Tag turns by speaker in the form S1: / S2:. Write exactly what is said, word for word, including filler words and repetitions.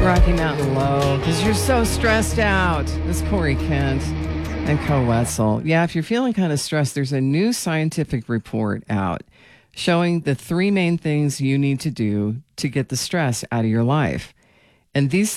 S1: Rocky Mountain Low because you're so stressed out. This is Corey Kent and Co Wetzel. Yeah, if you're feeling kind of stressed, there's a new scientific report out showing the three main things you need to do to get the stress out of your life. And these